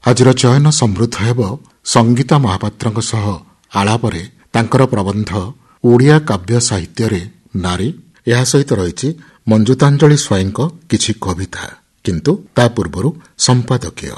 ଆଜିର ଚୟନ ସମୃଦ୍ଧ ହେବ ସଙ୍ଗୀତା ମହାପାତ୍ରଙ୍କ ସହ ଆଳାପରେ ତାଙ୍କର ପ୍ରବନ୍ଧ ଓଡ଼ିଆ କାବ୍ୟ ସାହିତ୍ୟରେ ନାରୀ। ଏହା ସହିତ ରହିଛି ମଞ୍ଜୁତାଞ୍ଜଳି ସ୍ୱାଇଁଙ୍କ କିଛି କବିତା, କିନ୍ତୁ ତା ପୂର୍ବରୁ ସମ୍ପାଦକୀୟ।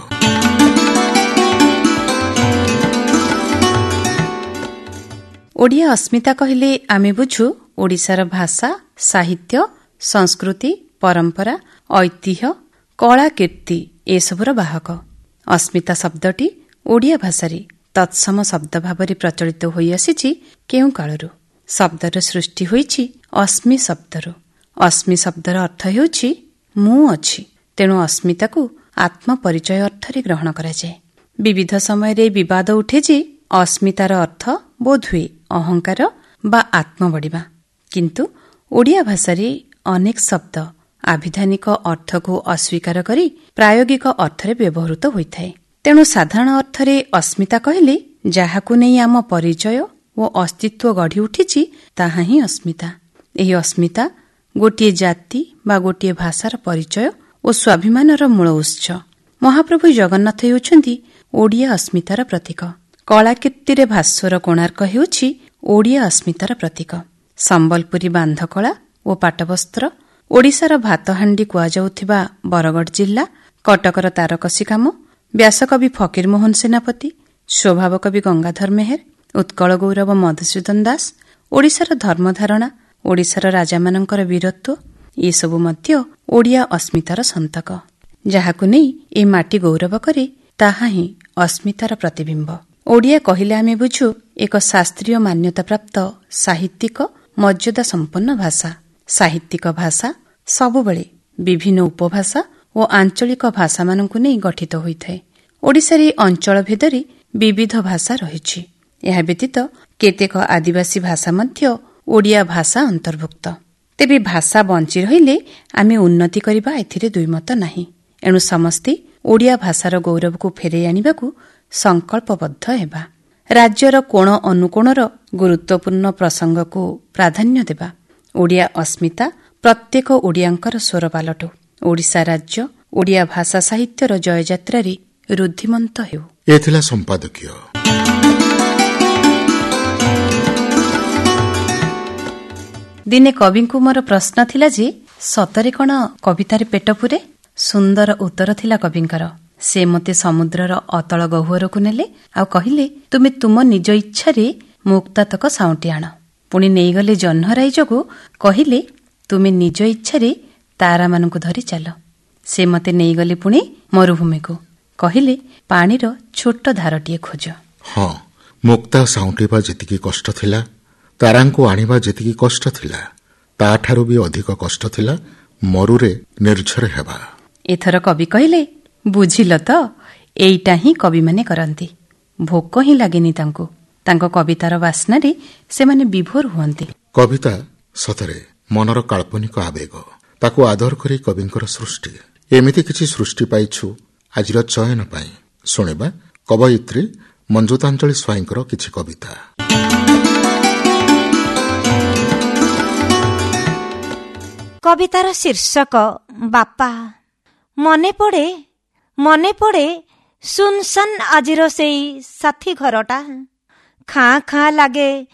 ଓଡ଼ିଆ ଅସ୍ମିତା କହିଲେ ଆମେ ବୁଝୁ ଓଡ଼ିଶାର ଭାଷା, ସାହିତ୍ୟ, ସଂସ୍କୃତି, ପରମ୍ପରା, ଐତିହ୍ୟ, କଳା, କୀର୍ତ୍ତି ଏସବୁର ବାହକ। ଅସ୍ମିତା ଶବ୍ଦଟି ଓଡ଼ିଆ ଭାଷାରେ ତତ୍ସମ ଶବ୍ଦ ଭାବରେ ପ୍ରଚଳିତ ହୋଇଆସିଛି କେଉଁ କାଳରୁ। ଶବ୍ଦର ସୃଷ୍ଟି ହୋଇଛି ଅସ୍ମି ଶବ୍ଦରୁ। ଅସ୍ମି ଶବ୍ଦର ଅର୍ଥ ହେଉଛି ମୁଁ ଅଛି। ତେଣୁ ଅସ୍ମିତାକୁ ଆତ୍ମପରିଚୟ ଅର୍ଥରେ ଗ୍ରହଣ କରାଯାଏ। ବିବିଧ ସମୟରେ ବିବାଦ ଉଠେ ଯେ ଅସ୍ମିତାର ଅର୍ଥ ବୋଧହୁଏ ଅହଙ୍କାର ବା ଆତ୍ମବଡ଼ିମା। କିନ୍ତୁ ଓଡ଼ିଆ ଭାଷାରେ ଅନେକ ଶବ୍ଦ ଆଭିଧାନିକ ଅର୍ଥକୁ ଅସ୍ୱୀକାର କରି ପ୍ରାୟୋଗିକ ଅର୍ଥରେ ବ୍ୟବହୃତ ହୋଇଥାଏ। ତେଣୁ ସାଧାରଣ ଅର୍ଥରେ ଅସ୍ମିତା କହିଲେ ଯାହାକୁ ନେଇ ଆମ ପରିଚୟ ଓ ଅସ୍ତିତ୍ୱ ଗଢ଼ି ଉଠିଛି ତାହା ହିଁ ଅସ୍ମିତା। ଏହି ଅସ୍ମିତା ଗୋଟିଏ ଜାତି ବା ଗୋଟିଏ ଭାଷାର ପରିଚୟ ଓ ସ୍ୱାଭିମାନର ମୂଳ ଉତ୍ସ। ମହାପ୍ରଭୁ ଜଗନ୍ନାଥ ହେଉଛନ୍ତି ଓଡ଼ିଆ ଅସ୍ମିତାର ପ୍ରତୀକ। କଳାକୀର୍ତ୍ତିରେ ଭାସ୍ୱର କୋଣାର୍କ ହେଉଛି ଓଡ଼ିଆ ଅସ୍ମିତାର ପ୍ରତୀକ। ସମ୍ବଲପୁରୀ ବାନ୍ଧକଳା ଓ ପାଟବସ୍ତ୍ର, ଓଡ଼ିଶାର ଭାତହାଣ୍ଡି କୁହାଯାଉଥିବା ବରଗଡ଼ ଜିଲ୍ଲା, କଟକର ତାରକସି କାମ, ବ୍ୟାସକବି ଫକୀରମୋହନ ସେନାପତି, ସ୍ୱଭାବକବି ଗଙ୍ଗାଧର ମେହେର, ଉତ୍କଳ ଗୌରବ ମଧୁସୂଦନ ଦାସ, ଓଡ଼ିଶାର ଧର୍ମଧାରଣା, ଓଡ଼ିଶାର ରାଜାମାନଙ୍କର ବୀରତ୍ୱ ଏସବୁ ମଧ୍ୟ ଓଡ଼ିଆ ଅସ୍ମିତାର ସନ୍ତକ। ଯାହାକୁ ନେଇ ଏ ମାଟି ଗୌରବ କରେ ତାହା ହିଁ ଅସ୍ମିତାର ପ୍ରତିବିମ୍ବ। ଓଡ଼ିଆ କହିଲେ ଆମେ ବୁଝୁ ଏକ ଶାସ୍ତ୍ରୀୟ ମାନ୍ୟତାପ୍ରାପ୍ତ ସାହିତ୍ୟିକ ମର୍ଯ୍ୟାଦା ସମ୍ପନ୍ନ ଭାଷା। ସାହିତ୍ୟିକ ଭାଷା ସବୁବେଳେ ବିଭିନ୍ନ ଉପଭାଷା ଓ ଆଞ୍ଚଳିକ ଭାଷାମାନଙ୍କୁ ନେଇ ଗଠିତ ହୋଇଥାଏ। ଓଡ଼ିଶାରେ ଅଞ୍ଚଳ ଭେଦରେ ବିବିଧ ଭାଷା ରହିଛି। ଏହା ବ୍ୟତୀତ କେତେକ ଆଦିବାସୀ ଭାଷା ମଧ୍ୟ ଓଡ଼ିଆ ଭାଷା ଅନ୍ତର୍ଭୁକ୍ତ। ତେବେ ଭାଷା ବଞ୍ଚି ରହିଲେ ଆମେ ଉନ୍ନତି କରିବା ଏଥିରେ ଦୁଇମତ ନାହିଁ। ଏଣୁ ସମସ୍ତେ ଓଡ଼ିଆ ଭାଷାର ଗୌରବକୁ ଫେରାଇ ଆଣିବାକୁ ସଂକଳ୍ପବଦ୍ଧ ହେବା। ରାଜ୍ୟର କୋଣ ଅନୁକୋଣର ଗୁରୁତ୍ୱପୂର୍ଣ୍ଣ ପ୍ରସଙ୍ଗକୁ ପ୍ରାଧାନ୍ୟ ଦେବା। ଓଡ଼ିଆ ଅସ୍ମିତା ପ୍ରତ୍ୟେକ ଓଡ଼ିଆଙ୍କର ସ୍ୱର ପାଲଟୁ। ଓଡ଼ିଶା ରାଜ୍ୟ ଓଡ଼ିଆ ଭାଷା ସାହିତ୍ୟର ଜୟଯାତ୍ରାରେ ରୁଦ୍ଧିମନ୍ତ ହେଉ। ଏ ଥିଲା ସମ୍ପାଦକୀୟ। ଦିନେ କବିଙ୍କୁ ମୋର ପ୍ରଶ୍ନ ଥିଲା ଯେ ସତରେ କ'ଣ କବିତାରେ ପେଟ ପୂରେ? ସୁନ୍ଦର ଉତ୍ତର ଥିଲା କବିଙ୍କର। ସେ ମୋତେ ସମୁଦ୍ରର ଅତଳ ଗହ୍ୱରକୁ ନେଲେ ଆଉ କହିଲେ, ତୁମେ ତୁମ ନିଜ ଇଚ୍ଛାରେ ମୁକ୍ତାତକ ସାଉଁଟି ଆଣ। ପୁଣି ନେଇଗଲେ ଜହ୍ନରାଇଜକୁ, କହିଲେ ତୁମେ ନିଜ ଇଚ୍ଛାରେ ତାରାମାନଙ୍କୁ ଧରି ଚାଲ। ସେ ମୋତେ ନେଇଗଲେ ପୁଣି ମରୁଭୂମିକୁ, କହିଲେ ପାଣିର ଛୋଟ ଧାରଟିଏ ଖୋଜ। ହଁ, ମୁକ୍ତା ସାଉଁଟିବା ଯେତିକି କଷ୍ଟ ଥିଲା, ତାରାଙ୍କୁ ଆଣିବା ଯେତିକି କଷ୍ଟ ଥିଲା, ତାଠାରୁ ବି ଅଧିକ କଷ୍ଟ ଥିଲା ମରୁରେ ନିର୍ଝର ହେବା। ଏଥର କବି କହିଲେ, ବୁଝିଲ ତ, ଏଇଟା ହିଁ କବିମାନେ କରନ୍ତି। ଭୋକ ହିଁ ଲାଗେନି ତାଙ୍କୁ। ତାଙ୍କ କବିତାର ବାସ୍ନାରେ ସେମାନେ ବିଭୋର ହୁଅନ୍ତି। କବିତା ସତରେ ମନର କାଳ୍ପନିକ ଆବେଗ। ତାକୁ ଆଦର କରି କବିଙ୍କର ସୃଷ୍ଟି। ଏମିତି କିଛି ସୃଷ୍ଟି ପାଇଛୁ ଆଜିର ଚୟନ ପାଇଁ। ଶୁଣିବା କବୟିତ୍ରୀ ମଞ୍ଜୁତାଞ୍ଜଳି ସ୍ୱାଇଁଙ୍କର କିଛି କବିତା। କବିତାର ଶୀର୍ଷକ ବାପା। ମନେ ପଡ଼େ ସୁନସାନ୍ ଆଜିର ସେଇ ସାଥୀ ଘରଟା। ଖାଁ ଖାଁ ଲାଗେ